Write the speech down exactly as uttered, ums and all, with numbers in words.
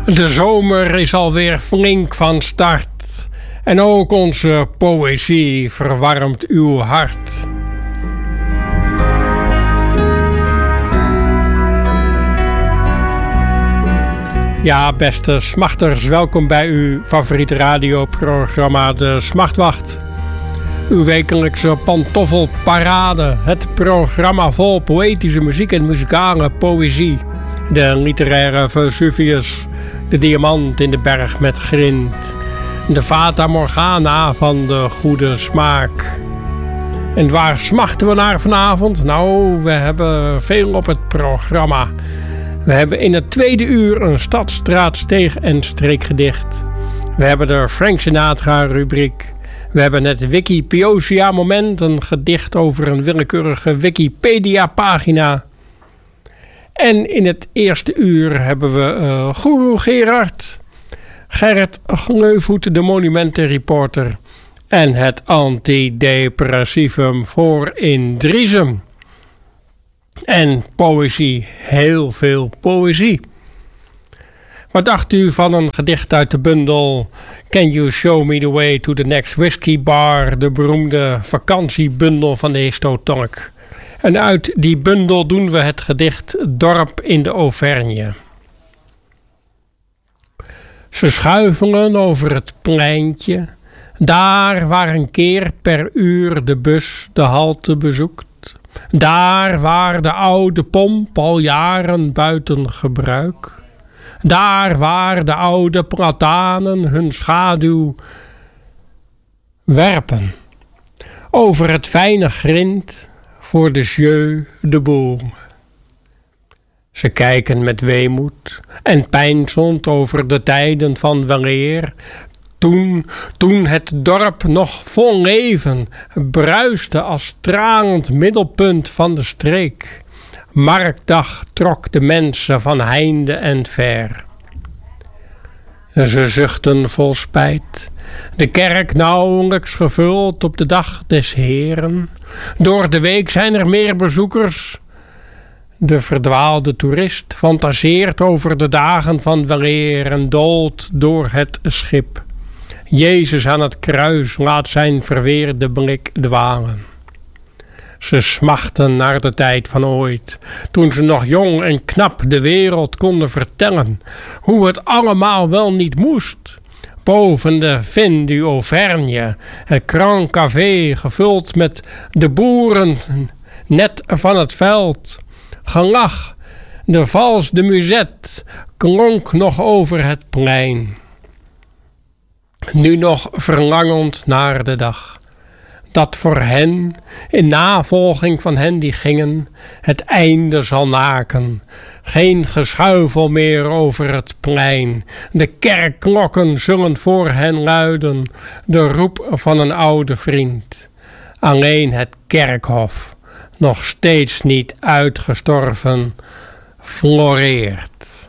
De zomer is alweer flink van start en ook onze poëzie verwarmt uw hart. Ja, beste smachters, welkom bij uw favoriete radioprogramma De Smachtwacht. Uw wekelijkse pantoffelparade, het programma vol poëtische muziek en muzikale poëzie. De literaire Vesuvius, de diamant in de berg met grind, de Fata Morgana van de goede smaak. En waar smachten we naar vanavond? Nou, we hebben veel op het programma. We hebben in het tweede uur een stad, straat, steeg en streekgedicht. We hebben de Frank Sinatra rubriek. We hebben het Wikipiosia moment, een gedicht over een willekeurige Wikipedia pagina. En in het eerste uur hebben we uh, Guru Gerard, Gerrit Gleufhoed, de monumentenreporter, en het antidepressivum voor in Driesem. En poëzie, heel veel poëzie. Wat dacht u van een gedicht uit de bundel Can You Show Me The Way To The Next Whiskey Bar, de beroemde vakantiebundel van de Histotonic? En uit die bundel doen we het gedicht Dorp in de Auvergne. Ze schuifelen over het pleintje, daar waar een keer per uur de bus de halte bezoekt. Daar waar de oude pomp al jaren buiten gebruik. Daar waar de oude platanen hun schaduw werpen. Over het fijne grind voor de Jeu de Boel. Ze kijken met weemoed en peinzend over de tijden van weleer. Toen, toen het dorp nog vol leven bruiste als stralend middelpunt van de streek. Marktdag trok de mensen van heinde en ver. Ze zuchten vol spijt, de kerk nauwelijks gevuld op de dag des Heren. Door de week zijn er meer bezoekers. De verdwaalde toerist fantaseert over de dagen van weleer en doolt door het schip. Jezus aan het kruis laat zijn verweerde blik dwalen. Ze smachten naar de tijd van ooit, toen ze nog jong en knap de wereld konden vertellen hoe het allemaal wel niet moest. Boven de Fin du Auvergne, het Grand Café gevuld met de boeren net van het veld. Gelach, de vals de Musette klonk nog over het plein. Nu nog verlangend naar de dag, dat voor hen, in navolging van hen die gingen, het einde zal naken. Geen geschuifel meer over het plein, de kerkklokken zullen voor hen luiden, de roep van een oude vriend. Alleen het kerkhof, nog steeds niet uitgestorven, floreert.